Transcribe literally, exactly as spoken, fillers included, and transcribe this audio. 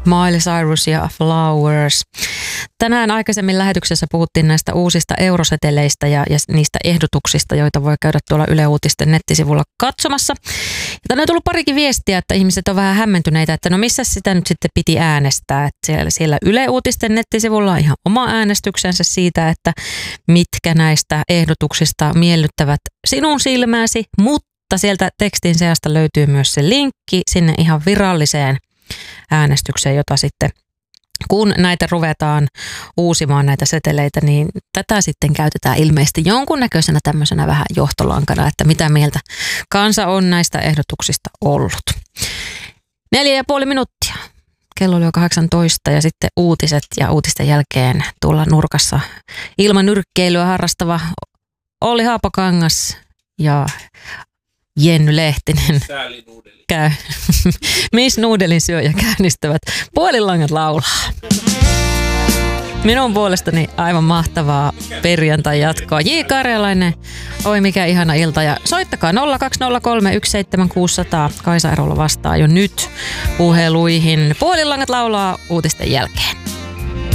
Miley Cyrus ja Flowers. Tänään aikaisemmin lähetyksessä puhuttiin näistä uusista euroseteleistä ja, ja niistä ehdotuksista, joita voi käydä tuolla Yle Uutisten nettisivulla katsomassa. Ja tänne on tullut parikin viestiä, että ihmiset on vähän hämmentyneitä, että no missä sitä nyt sitten piti äänestää. Että siellä, siellä Yle Uutisten nettisivulla on ihan oma äänestyksensä siitä, että mitkä näistä ehdotuksista miellyttävät sinun silmääsi, mutta sieltä tekstin seasta löytyy myös se linkki sinne ihan viralliseen äänestykseen, jota sitten kun näitä ruvetaan uusimaan näitä seteleitä, niin tätä sitten käytetään ilmeisesti jonkunnäköisenä tämmöisenä vähän johtolankana, että mitä mieltä kansa on näistä ehdotuksista ollut. Neljä ja puoli minuuttia. Kello oli jo kahdeksantoista ja sitten uutiset ja uutisten jälkeen tuolla nurkassa ilman nyrkkeilyä harrastava Olli Haapakangas ja Jenny Lehtinen käy. Miss Nuudelin syöjä käynnistävät Puolilangat laulaa. Minun puolestani aivan mahtavaa perjantai jatkoa. J. Karjalainen, oi mikä ihana ilta. Ja soittakaa nolla kaksi nolla kolme yksi seitsemän kuusi nolla nolla. Kaisa Erola vastaa jo nyt puheluihin. Puolilangat laulaa uutisten jälkeen.